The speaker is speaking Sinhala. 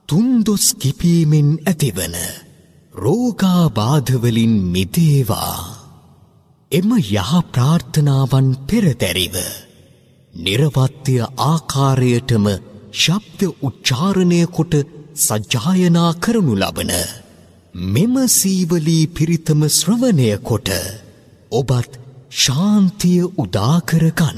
තුන්දොස් කිපීමෙන් ඇතිවන රෝගාබාධවලින් මිදේවා. එම යහ ප්‍රාර්ථනාවන් පෙරදැරිව නිර්වත්‍ය ආකාරයටම ශබ්ද උච්චාරණය කොට සජ්ජායනා කරනු ලබන මෙම සීවලී පිරිතම ශ්‍රවණය කොට ඔබත් ශාන්තිය උදාකර ගන්න.